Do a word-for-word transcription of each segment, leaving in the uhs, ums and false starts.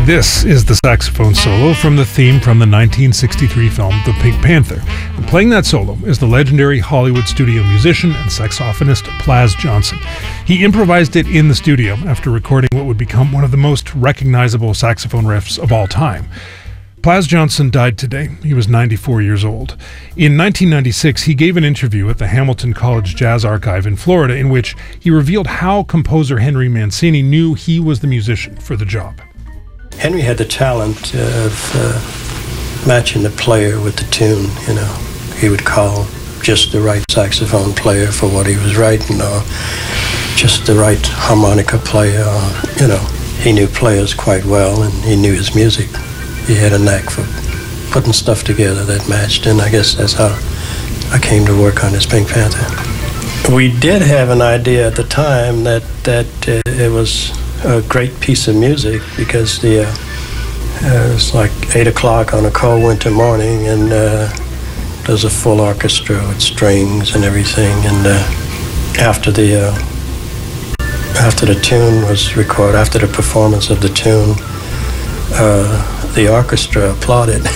This is the saxophone solo from the theme from the nineteen sixty-three film The Pink Panther. And playing that solo is the legendary Hollywood studio musician and saxophonist Plas Johnson. He improvised it in the studio after recording what would become one of the most recognizable saxophone riffs of all time. Plas Johnson died today. He was ninety-four years old. In nineteen ninety-six, he gave an interview at the Hamilton College Jazz Archive in Florida in which he revealed how composer Henry Mancini knew he was the musician for the job. Henry had the talent of uh, matching the player with the tune, you know. He would call just the right saxophone player for what he was writing, or just the right harmonica player, or, you know. He knew players quite well, and he knew his music. He had a knack for putting stuff together that matched, and I guess that's how I came to work on this Pink Panther. We did have an idea at the time that, that uh, it was a great piece of music, because the uh, uh, it was like eight o'clock on a cold winter morning, and uh, there's a full orchestra with strings and everything. And uh, after the uh, after the tune was recorded, after the performance of the tune, uh, the orchestra applauded.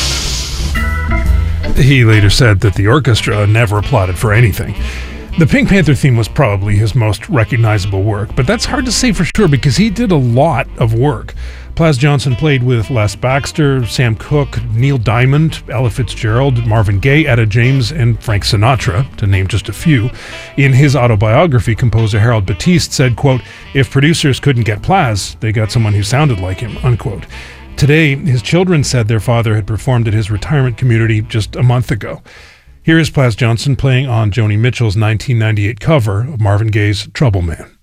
He later said that the orchestra never applauded for anything. The Pink Panther theme was probably his most recognizable work, but that's hard to say for sure because he did a lot of work. Plas Johnson played with Les Baxter, Sam Cooke, Neil Diamond, Ella Fitzgerald, Marvin Gaye, Etta James, and Frank Sinatra, to name just a few. In his autobiography, composer Harold Batiste said, quote, "If producers couldn't get Plas, they got someone who sounded like him," unquote. Today, his children said their father had performed at his retirement community just a month ago. Here is Plas Johnson playing on Joni Mitchell's nineteen ninety-eight cover of Marvin Gaye's Trouble Man.